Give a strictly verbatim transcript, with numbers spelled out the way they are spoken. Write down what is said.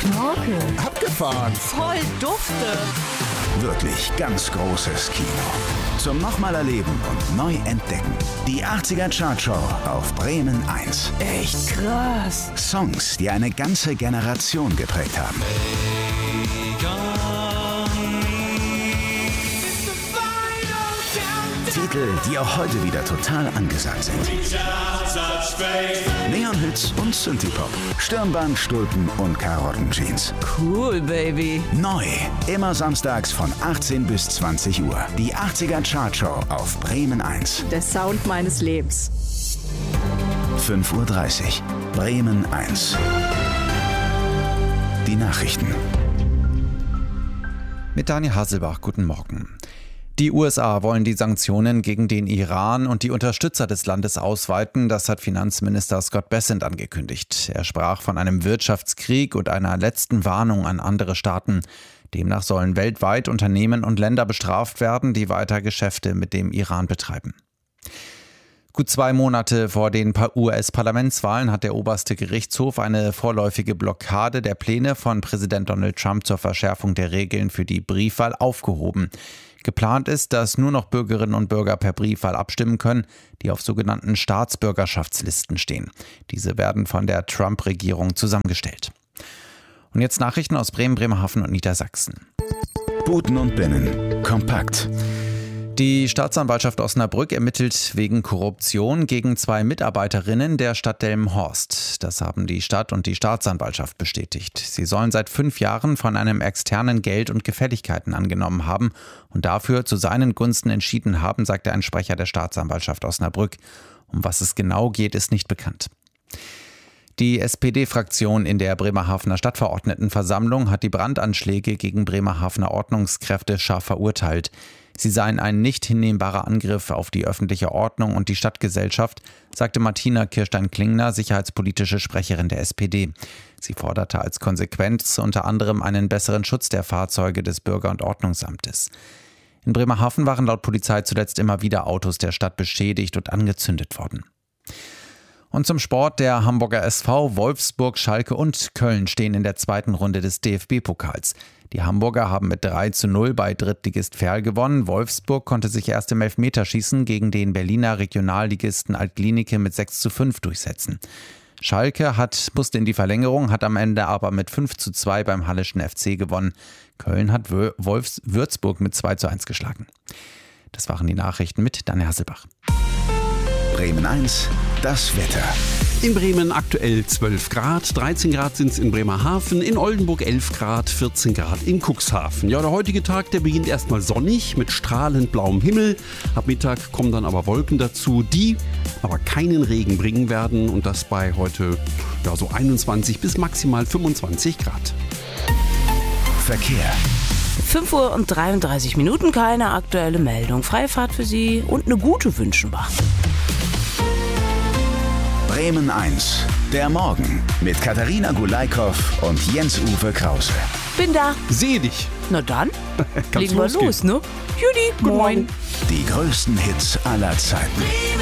Schnorkel. Abgefahren. Voll dufte. Wirklich ganz großes Kino. Zum nochmal erleben und neu entdecken. Die achtziger Chartshow auf Bremen eins. Echt krass. Songs, die eine ganze Generation geprägt haben. Titel, die auch heute wieder total angesagt sind. Neon-Hits und Synthie-Pop. Stirnband, Stulpen und Karottenjeans. Cool, Baby. Neu. Immer samstags von achtzehn bis zwanzig Uhr. Die achtziger Chartshow auf Bremen eins. Der Sound meines Lebens. fünf Uhr dreißig. Bremen eins. Die Nachrichten. Mit Daniel Haselbach, guten Morgen. Die U S A wollen die Sanktionen gegen den Iran und die Unterstützer des Landes ausweiten. Das hat Finanzminister Scott Bessent angekündigt. Er sprach von einem Wirtschaftskrieg und einer letzten Warnung an andere Staaten. Demnach sollen weltweit Unternehmen und Länder bestraft werden, die weiter Geschäfte mit dem Iran betreiben. Gut zwei Monate vor den U S-Parlamentswahlen hat der oberste Gerichtshof eine vorläufige Blockade der Pläne von Präsident Donald Trump zur Verschärfung der Regeln für die Briefwahl aufgehoben. Geplant ist, dass nur noch Bürgerinnen und Bürger per Briefwahl abstimmen können, die auf sogenannten Staatsbürgerschaftslisten stehen. Diese werden von der Trump-Regierung zusammengestellt. Und jetzt Nachrichten aus Bremen, Bremerhaven und Niedersachsen. Buten und Binnen. Kompakt. Die Staatsanwaltschaft Osnabrück ermittelt wegen Korruption gegen zwei Mitarbeiterinnen der Stadt Delmenhorst. Das haben die Stadt und die Staatsanwaltschaft bestätigt. Sie sollen seit fünf Jahren von einem externen Geld und Gefälligkeiten angenommen haben und dafür zu seinen Gunsten entschieden haben, sagte ein Sprecher der Staatsanwaltschaft Osnabrück. Um was es genau geht, ist nicht bekannt. Die S P D-Fraktion in der Bremerhavener Stadtverordnetenversammlung hat die Brandanschläge gegen Bremerhavener Ordnungskräfte scharf verurteilt. Sie seien ein nicht hinnehmbarer Angriff auf die öffentliche Ordnung und die Stadtgesellschaft, sagte Martina Kirstein-Klingner, sicherheitspolitische Sprecherin der S P D. Sie forderte als Konsequenz unter anderem einen besseren Schutz der Fahrzeuge des Bürger- und Ordnungsamtes. In Bremerhaven waren laut Polizei zuletzt immer wieder Autos der Stadt beschädigt und angezündet worden. Und zum Sport: Der Hamburger S V, Wolfsburg, Schalke und Köln stehen in der zweiten Runde des D F B-Pokals. Die Hamburger haben mit drei zu null bei Drittligist Verl gewonnen. Wolfsburg konnte sich erst im Elfmeterschießen gegen den Berliner Regionalligisten Altlinike mit sechs zu fünf durchsetzen. Schalke hat, musste in die Verlängerung, hat am Ende aber mit fünf zu zwei beim Halleschen F C gewonnen. Köln hat Wolfs Würzburg mit zwei zu eins geschlagen. Das waren die Nachrichten mit Daniel Hasselbach. Bremen eins, das Wetter. In Bremen aktuell zwölf Grad, dreizehn Grad sind es in Bremerhaven, in Oldenburg elf Grad, vierzehn Grad in Cuxhaven. Ja, der heutige Tag, der beginnt erstmal sonnig mit strahlend blauem Himmel. Ab Mittag kommen dann aber Wolken dazu, die aber keinen Regen bringen werden, und das bei heute ja, so einundzwanzig bis maximal fünfundzwanzig Grad. Verkehr. fünf Uhr und dreiunddreißig Minuten, keine aktuelle Meldung. Freie Fahrt für Sie und eine gute wünschen wir. Bremen eins, der Morgen mit Katharina Gulaikow und Jens-Uwe Krause. Bin da. Sehe dich. Na dann, Kann's legen wir losgehen. los, ne? Judy, moin. Die größten Hits aller Zeiten.